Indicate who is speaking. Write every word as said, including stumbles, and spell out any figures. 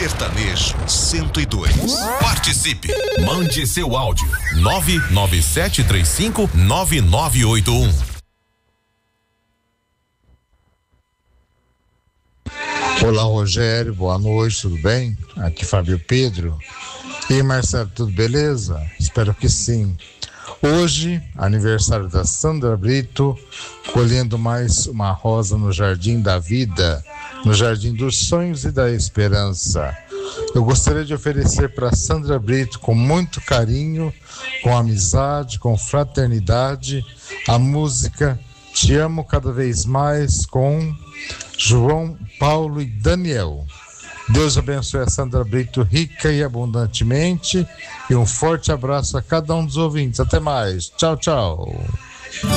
Speaker 1: Sertanejo cento e dois. Participe. Mande seu áudio. nove nove sete três cinco nove nove oito um.
Speaker 2: Olá, Rogério, boa noite, tudo bem? Aqui Fábio Pedro. E Marcelo, tudo beleza? Espero que sim. Hoje, aniversário da Sandra Brito, colhendo mais uma rosa no Jardim da Vida, no Jardim dos Sonhos e da Esperança. Eu gostaria de oferecer para Sandra Brito, com muito carinho, com amizade, com fraternidade, a música Te Amo Cada Vez Mais, com João, Paulo e Daniel. Deus abençoe a Sandra Brito rica e abundantemente, e um forte abraço a cada um dos ouvintes. Até mais. Tchau, tchau.